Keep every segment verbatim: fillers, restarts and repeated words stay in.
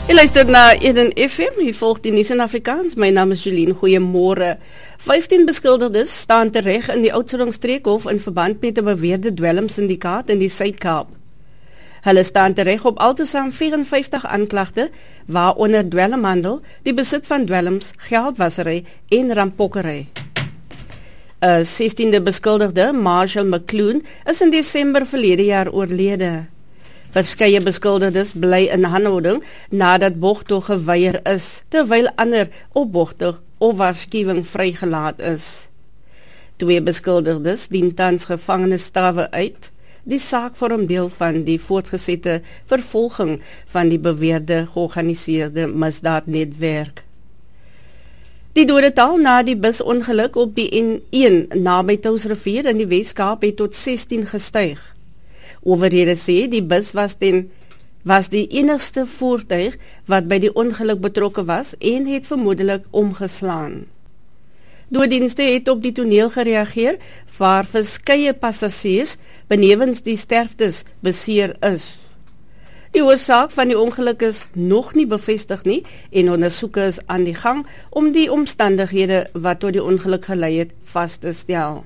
Jy luister na Eden F M, jy volg die nuus in Afrikaans. My naam is Jolien, goeiemôre. vyftien beskuldigdes staan tereg in die Oudtshoornstreekhof in verband met 'n beweerde dwelmsyndikaat in die Suid-Kaap. Hulle staan tereg op altesaam vyf-en-vyftig aanklagte, waaronder dwelmhandel, die besit van dwelms, geldwasery en rampokkery. 'n sestiende beskuldigde, Marshall McCloon, is in Desember verlede jaar oorlede. Verskeie beskuldigdes bly in handhouding nadat borgtog geweier is, terwyl ander op borgtog of waarskuwing vrygelaat is. Twee beskuldigdes dien tans gevangenisstrawe uit. Die saak vorm deel van die voortgesette vervolging van die beweerde georganiseerde misdaadnetwerk. Die dodetal na die busongeluk op die N een naby Touwsrivier in die Wes-Kaap het tot sestien gestyg. Owerhede sê die bus was, ten, was die enigste voertuig wat by die ongeluk betrokke was en het vermoedelik omgeslaan. Nooddienste het op die toneel gereageer waar verskeie passasiers benewens die sterftes beseer is. Die oorsaak van die ongeluk is nog nie bevestig nie en ondersoeke is aan die gang om die omstandighede wat tot die ongeluk gelei het vas te stel.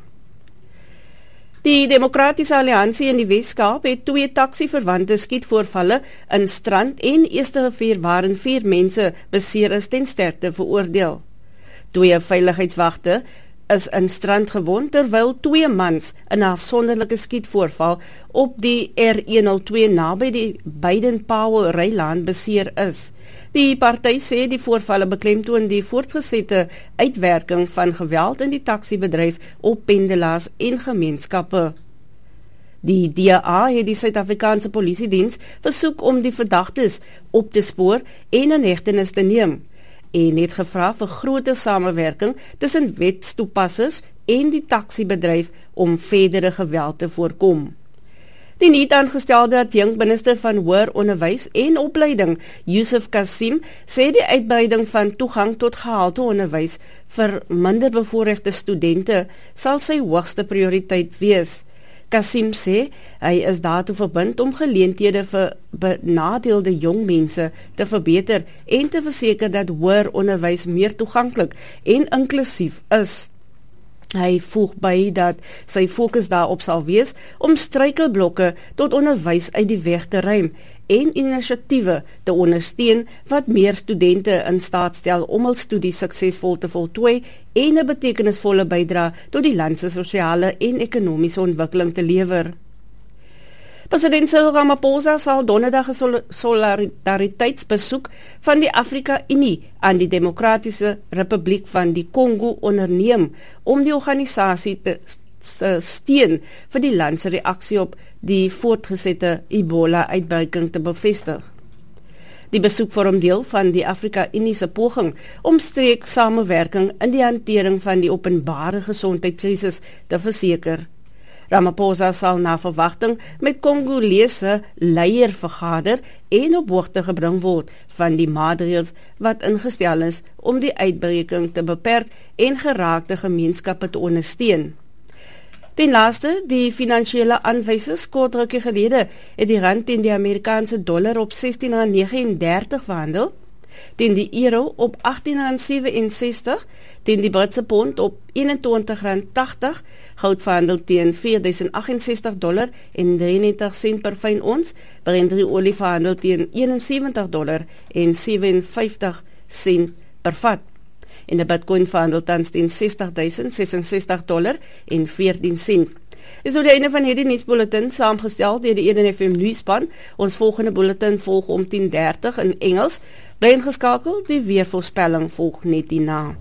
Die Demokratiese Alliansie in die Wes-Kaap het twee taxi-verwante skietvoorvalle in Strand en Eersterivier waarin vier mense beseer is ten sterkte veroordeel. Twee veiligheidswagte is in Strand gewond terwyl twee mans in 'n afsonderlike skietvoorval op die R honderdtwee naby die Baden-Powell rylaan beseer is. Die party sê die voorvalle beklemtoon die voortgesette uitwerking van geweld in die taxibedryf op pendelaars en gemeenskappe. Die D A het die Suid-Afrikaanse Polisiediens versoek om die verdagtes op te spoor en in hegtenis te neem en het gevra vir groter samewerking tussen wetstoepassers en die taxibedryf om verdere geweld te voorkom. Die niet aangestelde adjunkminister van Hoër Onderwys en Opleiding, Yusuf Kassim, sê die uitbreiding van toegang tot gehalte onderwys vir minderbevoorregte studente sal sy hoogste prioriteit wees. Kassim sê hy is daartoe verbind om geleenthede vir benadeelde jong mense te verbeter en te verseker dat hoër onderwys meer toeganklik en inklusief is. Hy voeg by dat sy fokus daarop sal wees om struikelblokke tot onderwys uit die weg te ruim en inisiatiewe te ondersteun wat meer studente in staat stel om hul studies suksesvol te voltooi en 'n betekenisvolle bydra tot die land se sosiale en ekonomiese ontwikkeling te lewer. President Cyril Ramaphosa sal donderdag 'n sol solidariteitsbesoek van die Afrika-Unie aan die Demokratiese Republiek van die Kongo onderneem om die organisasie te steun vir die land se reaksie op die voortgesette Ebola-uitbreking te bevestig. Die besoek vorm deel van die Afrika-Unie se poging om streek samewerking in die hantering van die openbare gesondheidskrisis te verseker. Ramaphosa sal na verwagting met Congolese leier vergader en op hoogte gebring word van die maatreëls wat ingestel is om die uitbreking te beperk en geraakte gemeenskappe te ondersteun. Ten laaste, die finansiële aanwysers kort rukkie gelede het die rand teen die Amerikaanse dollar op sestien rand negenendertig verhandel, teen die euro op agttien rand sewe-en-sestig, teen die Britse pond op eenentwintig rand tagtig, goud verhandel teen vier duisend agt-en-sestig dollar en drieënnegentig sent per fyn ons, Brent olie verhandel teen eenensewentig dollar en sewenvyftig sent per vat. En die Bitcoin verhandel tans teen sestig duisend sesensestig dollar en veertien sent. Is nou die einde van hierdie nuusbulletin saamgestel deur die Eden F M nuusspan. Ons volgende bulletin volg om tien dertig in Engels. Bly ingeskakel, die weervoorspelling volg net hierna.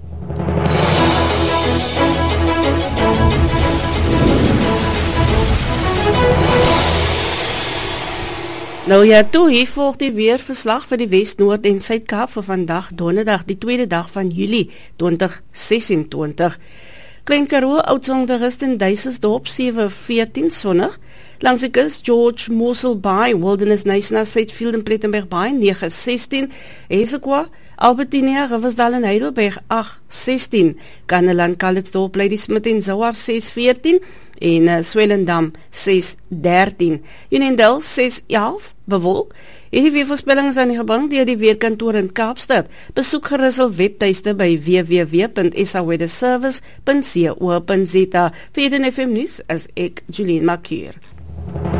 Nou ja, toe hier volg die weerverslag vir die Wes, Noord en Suid-Kaap vir vandag, donderdag, die tweede dag van Julie twintig sesentwintig. Klein Karoo, Oudtshoorn en Duisensdorp sewe veertien sonnig. Langs die kus George Mossel Bay, Wilderness Knysna, Sedgefield en Plettenberg Bay nege sestien. Esekwa Albertinia, Riversdal en Heidelberg agt sestien, Kannaland, Calitzdorp, Ladysmith en Zouar ses veertien en uh, Swellendam ses dertien. Unendal ses elf, bewolk. Hierdie weervoorspellings aan die gebring deur die weerkantoor in Kaapstad. Besoek gerus hul webtuiste by w w w punt s a weatherservice punt co punt za. Vir die F M nuus is ek Julienne Marqueur.